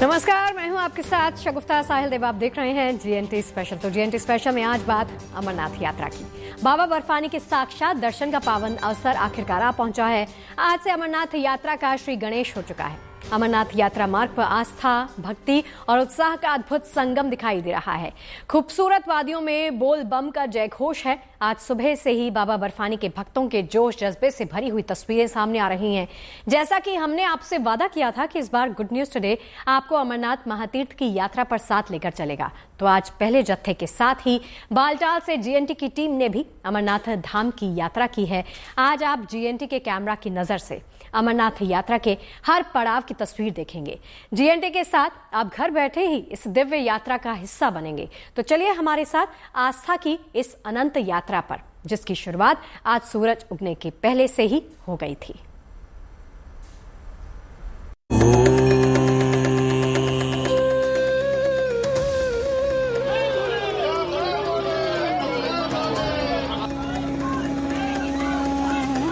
नमस्कार, मैं हूं आपके साथ शगुफ्ता साहिल देव। आप देख रहे हैं जीएनटी स्पेशल। तो जीएनटी स्पेशल में आज बात अमरनाथ यात्रा की। बाबा बर्फानी के साक्षात दर्शन का पावन अवसर आखिरकार आ पहुंचा है। आज से अमरनाथ यात्रा का श्री गणेश हो चुका है। अमरनाथ यात्रा मार्ग पर आस्था, भक्ति और उत्साह का अद्भुत संगम दिखाई दे रहा है। खूबसूरत वादियों में बोल बम का जयघोष है। आज सुबह से ही बाबा बर्फानी के भक्तों के जोश जज्बे से भरी हुई तस्वीरें सामने आ रही हैं। जैसा कि हमने आपसे वादा किया था कि इस बार गुड न्यूज टुडे आपको अमरनाथ महातीर्थ की यात्रा पर साथ लेकर चलेगा, तो आज पहले जत्थे के साथ ही बालटाल से जीएनटी की टीम ने भी अमरनाथ धाम की यात्रा की है। आज आप जीएनटी के कैमरा की नजर से अमरनाथ यात्रा के हर पड़ाव की तस्वीर देखेंगे। जीएनटी के साथ आप घर बैठे ही इस दिव्य यात्रा का हिस्सा बनेंगे। तो चलिए हमारे साथ आस्था की इस अनंत यात्रा पर, जिसकी शुरुआत आज सूरज उगने के पहले से ही हो गई थी।